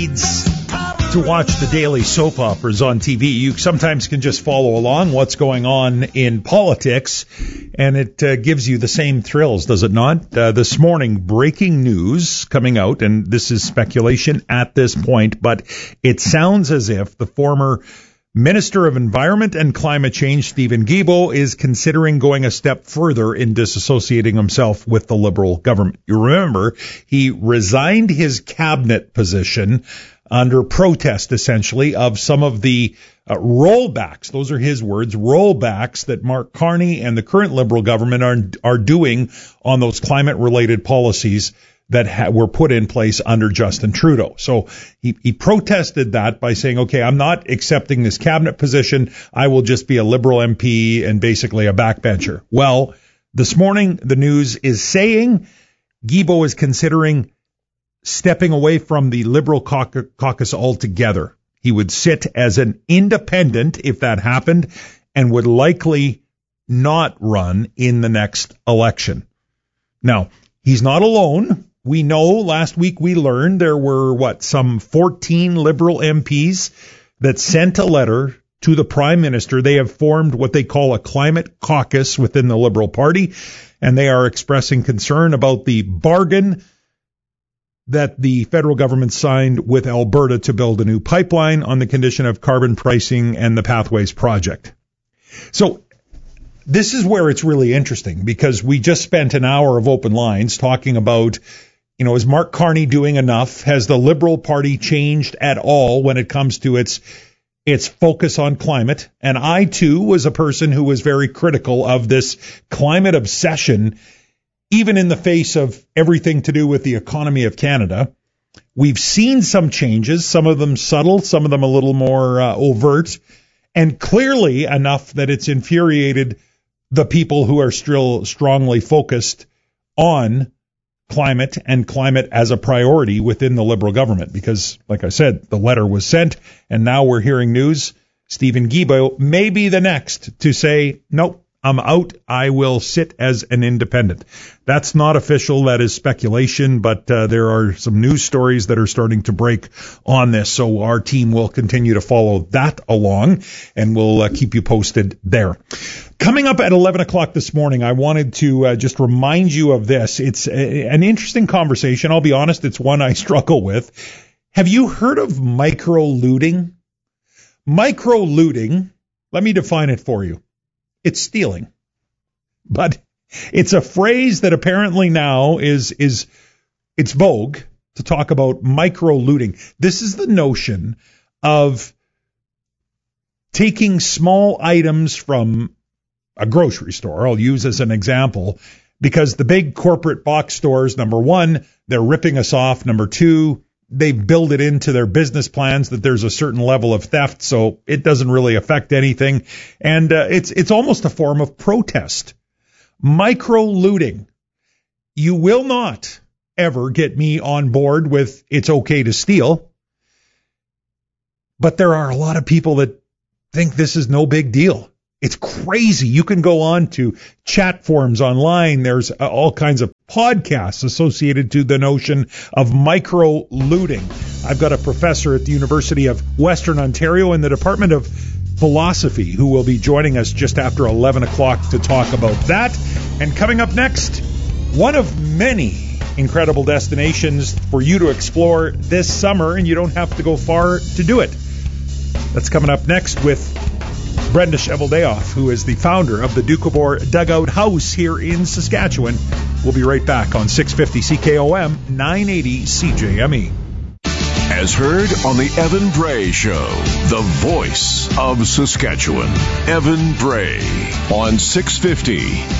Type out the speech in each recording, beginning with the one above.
needs to watch the daily soap operas on TV, you sometimes can just follow along what's going on in politics, and it gives you the same thrills, does it not? This morning, breaking news coming out, and this is speculation at this point, but it sounds as if the former Minister of Environment and Climate Change, Steven Guilbeault, is considering going a step further in disassociating himself with the Liberal government. You remember, he resigned his cabinet position under protest, essentially, of some of the rollbacks, those are his words, rollbacks that Mark Carney and the current Liberal government are doing on those climate-related policies that were put in place under Justin Trudeau. So he protested that by saying, okay, I'm not accepting this cabinet position. I will just be a Liberal MP and basically a backbencher. Well, this morning, the news is saying Guilbeault is considering stepping away from the Liberal caucus altogether. He would sit as an independent if that happened and would likely not run in the next election. Now, he's not alone. We know last week we learned there were, some 14 Liberal MPs that sent a letter to the Prime Minister. They have formed what they call a climate caucus within the Liberal Party, and they are expressing concern about the bargain that the federal government signed with Alberta to build a new pipeline on the condition of carbon pricing and the Pathways project. So this is where it's really interesting, because we just spent an hour of open lines talking about, is Mark Carney doing enough? Has the Liberal Party changed at all when it comes to its focus on climate? And I, too, was a person who was very critical of this climate obsession, even in the face of everything to do with the economy of Canada. We've seen some changes, some of them subtle, some of them a little more overt, and clearly enough that it's infuriated the people who are still strongly focused on climate and climate as a priority within the Liberal government. Because, like I said, the letter was sent, and now we're hearing news. Steven Guilbeault may be the next to say, nope, I'm out. I will sit as an independent. That's not official. That is speculation, but there are some news stories that are starting to break on this. So our team will continue to follow that along, and we'll keep you posted there. Coming up at 11 o'clock this morning, I wanted to just remind you of this. It's an interesting conversation. I'll be honest, it's one I struggle with. Have you heard of micro-looting? Micro-looting, let me define it for you. It's stealing. But it's a phrase that apparently now it's vogue to talk about micro-looting. This is the notion of taking small items from a grocery store, I'll use as an example, because the big corporate box stores, number one, they're ripping us off. Number two, they build it into their business plans that there's a certain level of theft, so it doesn't really affect anything. And it's almost a form of protest. Micro-looting. You will not ever get me on board with it's okay to steal. But there are a lot of people that think this is no big deal. It's crazy. You can go on to chat forums online. There's all kinds of podcasts associated to the notion of micro-looting. I've got a professor at the University of Western Ontario in the Department of Philosophy who will be joining us just after 11 o'clock to talk about that. And coming up next, one of many incredible destinations for you to explore this summer, and you don't have to go far to do it. That's coming up next with Brenda Cheveldayoff, who is the founder of the Doukhobor Dugout House here in Saskatchewan. We'll be right back on 650 CKOM, 980 CJME. As heard on the Evan Bray Show, the voice of Saskatchewan. Evan Bray on 650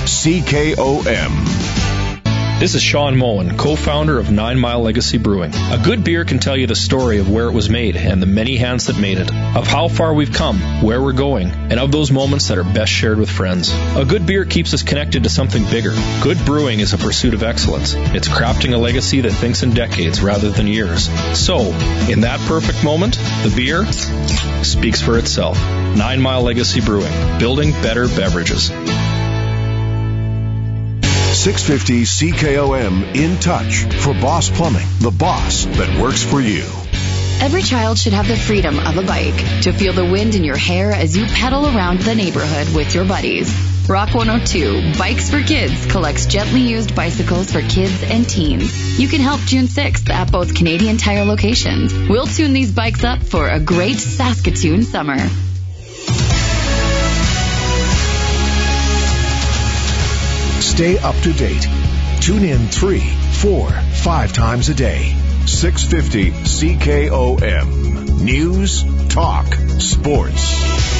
CKOM. This is Sean Moen, co-founder of 9 Mile Legacy Brewing. A good beer can tell you the story of where it was made and the many hands that made it, of how far we've come, where we're going, and of those moments that are best shared with friends. A good beer keeps us connected to something bigger. Good brewing is a pursuit of excellence. It's crafting a legacy that thinks in decades rather than years. So, in that perfect moment, the beer speaks for itself. 9 Mile Legacy Brewing, building better beverages. 650 CKOM In Touch for Boss Plumbing, the boss that works for you. Every child should have the freedom of a bike, to feel the wind in your hair as you pedal around the neighborhood with your buddies. Rock 102, Bikes for Kids, collects gently used bicycles for kids and teens. You can help June 6th at both Canadian Tire locations. We'll tune these bikes up for a great Saskatoon summer. Stay up to date. Tune in 3, 4, 5 times a day. 650 CKOM. News, talk, sports.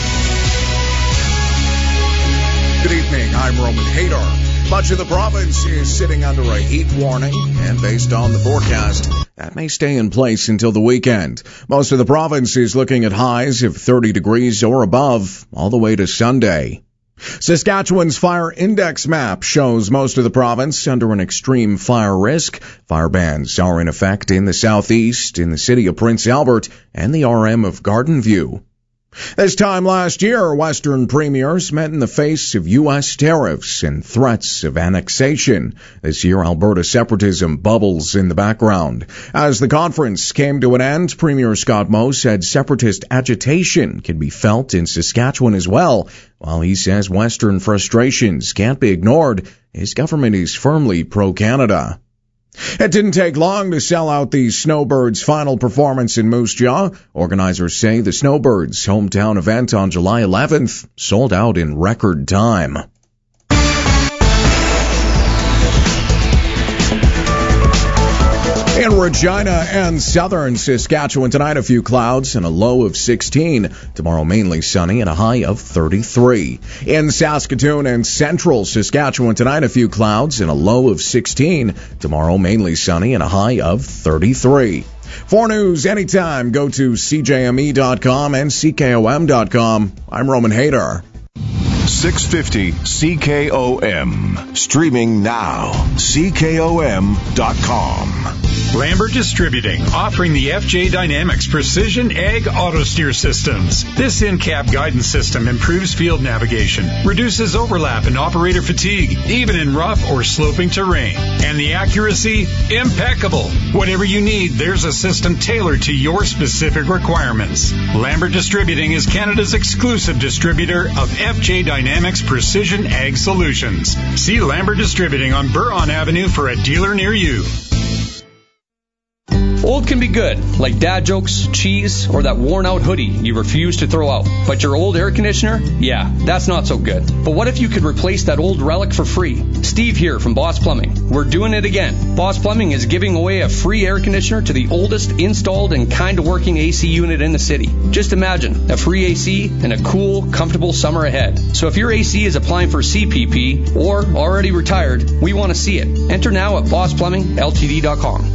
Good evening, I'm Roman Hadar. Much of the province is sitting under a heat warning, and based on the forecast, that may stay in place until the weekend. Most of the province is looking at highs of 30 degrees or above all the way to Sunday. Saskatchewan's fire index map shows most of the province under an extreme fire risk. Fire bans are in effect in the southeast, in the city of Prince Albert, and the RM of Garden View. This time last year, Western premiers met in the face of U.S. tariffs and threats of annexation. This year, Alberta separatism bubbles in the background. As the conference came to an end, Premier Scott Moe said separatist agitation can be felt in Saskatchewan as well. While he says Western frustrations can't be ignored, his government is firmly pro-Canada. It didn't take long to sell out the Snowbirds' final performance in Moose Jaw. Organizers say the Snowbirds' hometown event on July 11th sold out in record time. In Regina and southern Saskatchewan tonight, a few clouds and a low of 16. Tomorrow, mainly sunny and a high of 33. In Saskatoon and central Saskatchewan tonight, a few clouds and a low of 16. Tomorrow, mainly sunny and a high of 33. For news anytime, go to CJME.com and CKOM.com. I'm Roman Hadar. 650 CKOM. Streaming now. CKOM.com. Lambert Distributing, offering the FJ Dynamics Precision Ag Auto Steer Systems. This in-cab guidance system improves field navigation, reduces overlap and operator fatigue, even in rough or sloping terrain. And the accuracy, impeccable. Whatever you need, there's a system tailored to your specific requirements. Lambert Distributing is Canada's exclusive distributor of FJ Dynamics Precision Ag Solutions. See Lambert Distributing on Buron Avenue for a dealer near you. Old can be good, like dad jokes, cheese, or that worn-out hoodie you refuse to throw out. But your old air conditioner? Yeah, that's not so good. But what if you could replace that old relic for free? Steve here from Boss Plumbing. We're doing it again. Boss Plumbing is giving away a free air conditioner to the oldest installed and kind of working AC unit in the city. Just imagine, a free AC and a cool, comfortable summer ahead. So if your AC is applying for CPP or already retired, we want to see it. Enter now at BossPlumbingLTD.com.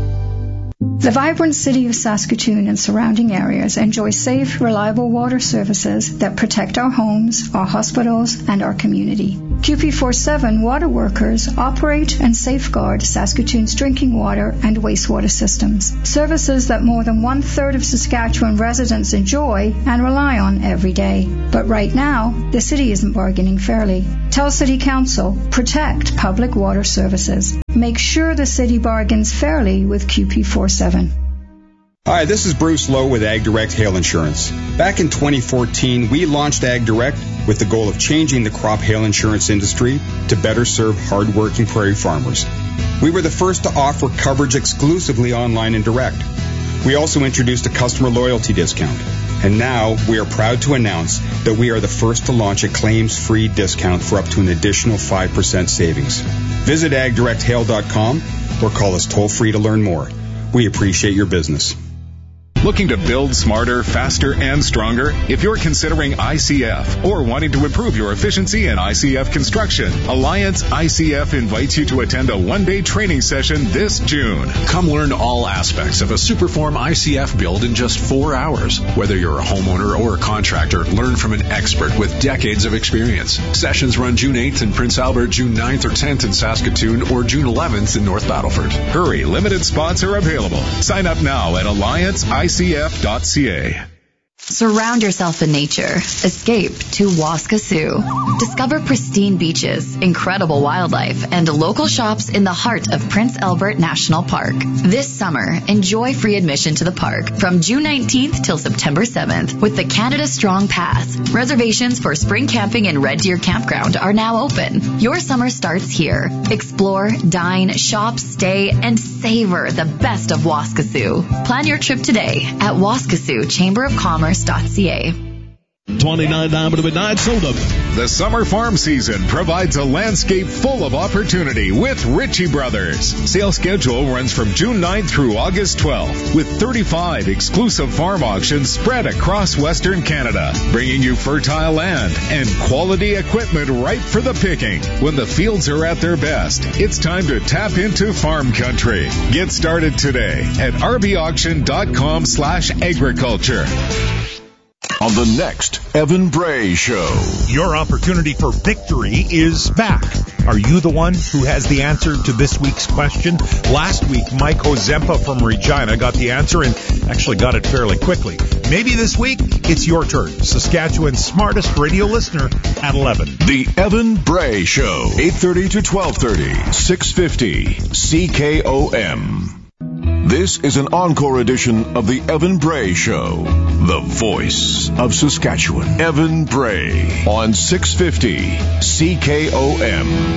The vibrant city of Saskatoon and surrounding areas enjoy safe, reliable water services that protect our homes, our hospitals, and our community. QP47 water workers operate and safeguard Saskatoon's drinking water and wastewater systems, services that more than 1/3 of Saskatchewan residents enjoy and rely on every day. But right now, the city isn't bargaining fairly. Tell City Council, protect public water services. Make sure the city bargains fairly with QP47. Hi, this is Bruce Lowe with Ag Direct Hail Insurance. Back in 2014, we launched Ag Direct with the goal of changing the crop hail insurance industry to better serve hard-working prairie farmers. We were the first to offer coverage exclusively online and direct. We also introduced a customer loyalty discount. And now we are proud to announce that we are the first to launch a claims-free discount for up to an additional 5% savings. Visit agdirecthail.com or call us toll-free to learn more. We appreciate your business. Looking to build smarter, faster, and stronger? If you're considering ICF or wanting to improve your efficiency in ICF construction, Alliance ICF invites you to attend a one-day training session this June. Come learn all aspects of a Superform ICF build in just 4 hours. Whether you're a homeowner or a contractor, learn from an expert with decades of experience. Sessions run June 8th in Prince Albert, June 9th or 10th in Saskatoon, or June 11th in North Battleford. Hurry, limited spots are available. Sign up now at AllianceICF.ca. Surround yourself in nature. Escape to Waskesiu. Discover pristine beaches, incredible wildlife, and local shops in the heart of Prince Albert National Park. This summer, enjoy free admission to the park from June 19th till September 7th with the Canada Strong Pass. Reservations for spring camping in Red Deer Campground are now open. Your summer starts here. Explore, dine, shop, stay, and savor the best of Waskesiu. Plan your trip today at waskesiu-chamberofcommerce.ca. 29 Diamond of Midnight soda. The summer farm season provides a landscape full of opportunity with Ritchie Brothers. Sale schedule runs from June 9th through August 12th with 35 exclusive farm auctions spread across Western Canada, bringing you fertile land and quality equipment ripe for the picking. When the fields are at their best, it's time to tap into farm country. Get started today at rbauction.com/agriculture. On the next Evan Bray Show. Your opportunity for victory is back. Are you the one who has the answer to this week's question? Last week, Mike Ozempa from Regina got the answer and actually got it fairly quickly. Maybe this week, it's your turn. Saskatchewan's smartest radio listener at 11. The Evan Bray Show, 8:30 to 12:30, 650 CKOM. This is an encore edition of the Evan Bray Show, the voice of Saskatchewan. Evan Bray on 650 CKOM.